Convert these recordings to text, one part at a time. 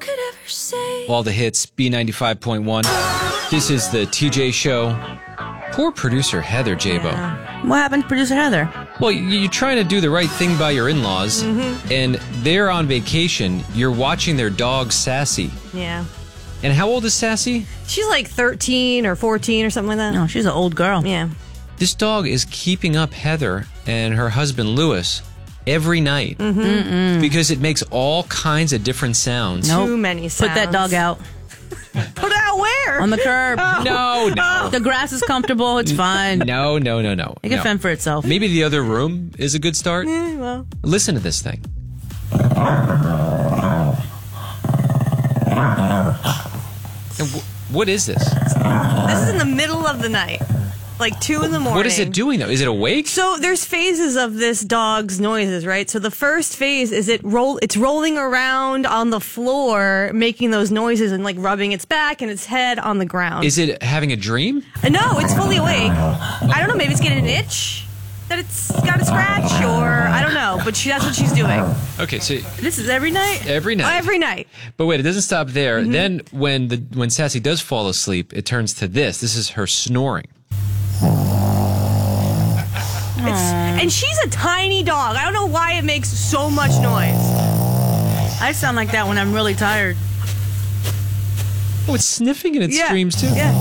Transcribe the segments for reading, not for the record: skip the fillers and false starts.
All the hits, B95.1. This is the TJ Show. Poor producer Heather, Jabo. Yeah. What happened to producer Heather? Well, you're trying to do the right thing by your in-laws, and they're on vacation. You're watching their dog, Sassy. Yeah. And how old is Sassy? She's like 13 or 14 or something like that. No, she's an old girl. Yeah. This dog is keeping up Heather and her husband, Lewis, every night. Because it makes all kinds of different sounds. Nope. Too many sounds. Put that dog out. Put it out where? On the curb. No. The grass is comfortable. It's fine. No. It can fend for itself. Maybe the other room is a good start. Well. Listen to this thing. And what is this? This is in the middle of the night. Like 2 in the morning. What is it doing, though? Is it awake? So there's phases of this dog's noises, right? So the first phase is it's rolling around on the floor, making those noises and like rubbing its back and its head on the ground. Is it having a dream? No, it's fully awake. I don't know. Maybe it's getting an itch that it's got a scratch, or I don't know. But that's what she's doing. Okay, so This is every night? every night. Every night. But wait, it doesn't stop there. Then when Sassy does fall asleep, it turns to this. This is her snoring. And she's a tiny dog. I don't know why it makes so much noise. I sound like that when I'm really tired. Oh, it's sniffing in its screams, too. Yeah.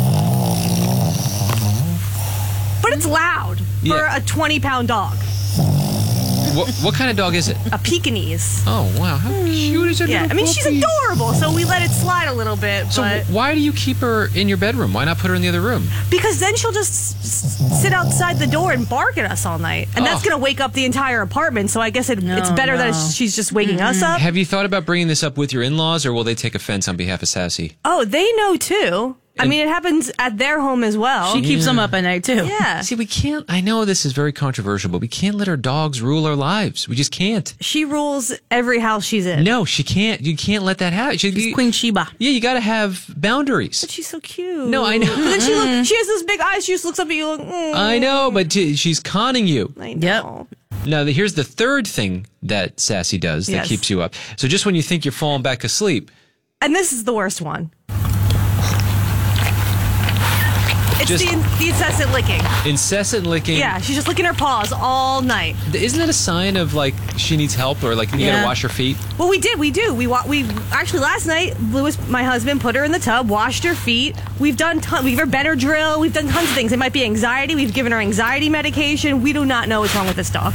But it's loud for a 20-pound dog. What kind of dog is it? A Pekingese. Oh, wow. How cute is it? Yeah, I mean, she's adorable, so we let it slide a little bit. So but why do you keep her in your bedroom? Why not put her in the other room? because then she'll just sit outside the door and bark at us all night. And that's going to wake up the entire apartment, so I guess it's better that she's just waking us up. Have you thought about bringing this up with your in-laws, or will they take offense on behalf of Sassy? Oh, they know, too. I mean, it happens at their home as well. She keeps them up at night, too. Yeah. See, we can't, I know this is very controversial, but we can't let our dogs rule our lives. We just can't. She rules every house she's in. No, she can't. You can't let that happen. She's Queen Sheba. Yeah, you got to have boundaries. But she's so cute. No, I know. But then she has those big eyes. She just looks up at you like, I know, but she's conning you. I know. Now, here's the third thing that Sassy does that keeps you up. So just when you think you're falling back asleep. And this is the worst one. It's the incessant licking. Incessant licking. Yeah, she's just licking her paws all night. Isn't that a sign of, like, she needs help or, like, you got to wash her feet? Well, we do. We actually, last night, Lewis, my husband, put her in the tub, washed her feet. We've given her Benadryl. We've done tons of things. It might be anxiety. We've given her anxiety medication. We do not know what's wrong with this dog.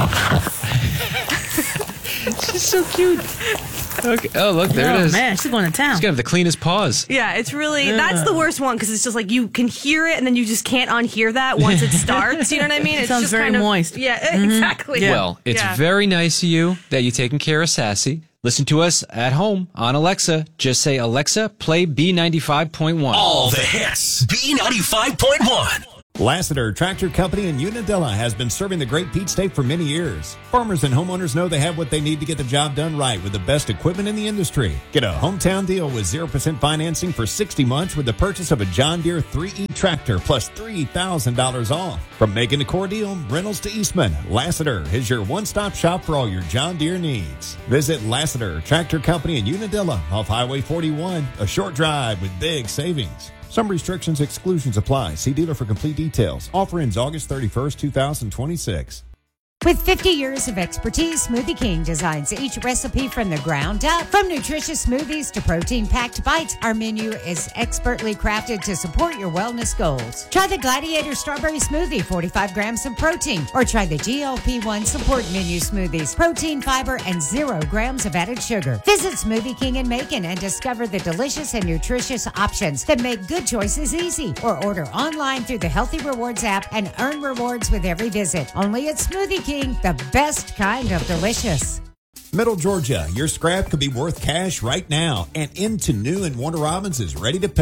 She's so cute. Okay. Oh, look, there it is. Oh, man, she's going to town. She's going to have the cleanest paws. Yeah, it's really, that's the worst one, because it's just like you can hear it and then you just can't unhear that once it starts. You know what I mean? It sounds just very kind of moist. Yeah, exactly. Yeah. Well, it's very nice of you that you're taking care of Sassy. Listen to us at home on Alexa. Just say, Alexa, play B95.1. All the hits. B95.1. Lassiter Tractor Company in Unadilla has been serving the Great Peach State for many years. Farmers and homeowners know they have what they need to get the job done right with the best equipment in the industry. Get a hometown deal with 0% financing for 60 months with the purchase of a John Deere 3E tractor plus $3,000 off. From Macon to Cordele, Reynolds to Eastman, Lassiter is your one-stop shop for all your John Deere needs. Visit Lassiter Tractor Company in Unadilla off Highway 41, a short drive with big savings. Some restrictions, exclusions apply. See dealer for complete details. Offer ends August 31st, 2026. With 50 years of expertise, Smoothie King designs each recipe from the ground up. From nutritious smoothies to protein-packed bites, our menu is expertly crafted to support your wellness goals. Try the Gladiator Strawberry Smoothie, 45 grams of protein, or try the GLP-1 Support Menu Smoothies, protein, fiber, and 0 grams of added sugar. Visit Smoothie King in Macon and discover the delicious and nutritious options that make good choices easy. Or order online through the Healthy Rewards app and earn rewards with every visit. Only at Smoothie King. The best kind of delicious. Middle Georgia, your scrap could be worth cash right now, and Into New and Warner Robins is ready to pay.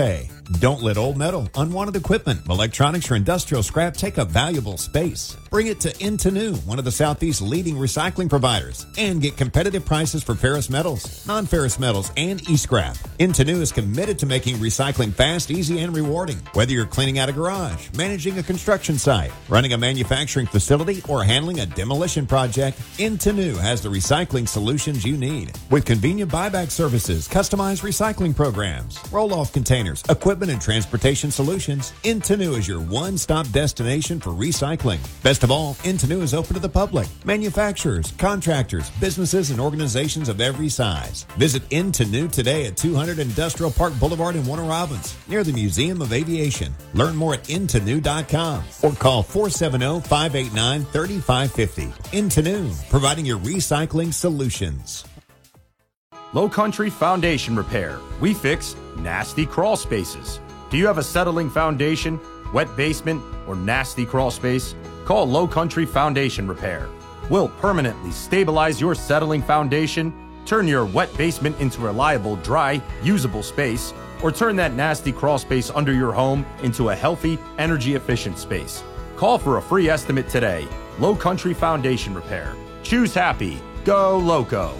Don't let old metal, unwanted equipment, electronics, or industrial scrap take up valuable space. Bring it to Into New, one of the Southeast's leading recycling providers, and get competitive prices for ferrous metals, non-ferrous metals, and e-scrap. Into New is committed to making recycling fast, easy, and rewarding. Whether you're cleaning out a garage, managing a construction site, running a manufacturing facility, or handling a demolition project, Into New has the recycling solutions you need. With convenient buyback services, customized recycling programs, roll-off containers, equipment, and transportation solutions, Into New is your one-stop destination for recycling. Best of all, Into New is open to the public, manufacturers, contractors, businesses, and organizations of every size. Visit Into New today at 200 Industrial Park Boulevard in Warner Robins, near the Museum of Aviation. Learn more at intonew.com or call 470-589-3550. Into New, providing your recycling solutions. Low Country Foundation Repair. We fix nasty crawl spaces. Do you have a settling foundation, wet basement, or nasty crawl space? Call Low Country Foundation Repair. We'll permanently stabilize your settling foundation, turn your wet basement into a reliable, dry, usable space, or turn that nasty crawl space under your home into a healthy, energy-efficient space. Call for a free estimate today. Low Country Foundation Repair. Choose happy. Go Loco.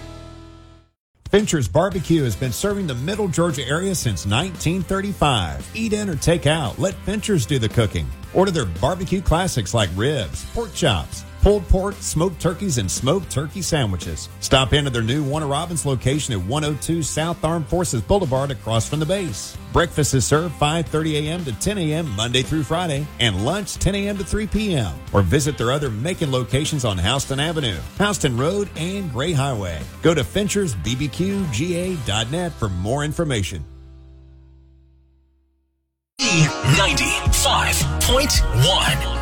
Fincher's Barbecue has been serving the Middle Georgia area since 1935. Eat in or take out. Let Fincher's do the cooking. Order their barbecue classics like ribs, pork chops, pulled pork, smoked turkeys, and smoked turkey sandwiches. Stop into their new Warner Robins location at 102 South Armed Forces Boulevard across from the base. Breakfast is served 5:30 a.m. to 10 a.m. Monday through Friday, and lunch 10 a.m. to 3 p.m. Or visit their other Macon locations on Houston Avenue, Houston Road, and Gray Highway. Go to finchersbbqga.net for more information. 95.1